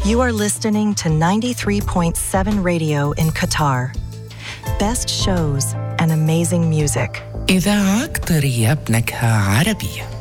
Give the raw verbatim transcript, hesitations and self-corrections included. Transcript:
You are listening to ninety-three point seven radio in Qatar. Best shows and amazing music. إذاعة قطرية بنكهة عربية.